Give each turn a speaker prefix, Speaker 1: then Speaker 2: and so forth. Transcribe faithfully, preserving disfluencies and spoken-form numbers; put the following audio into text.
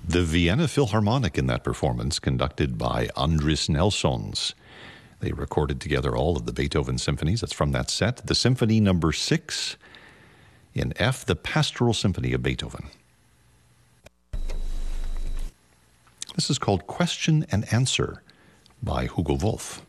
Speaker 1: The Vienna Philharmonic in that performance, conducted by Andris Nelsons. They recorded together all of the Beethoven symphonies. That's from that set. The Symphony Number Six in F, the Pastoral Symphony of Beethoven. This is called Question and Answer by Hugo Wolf.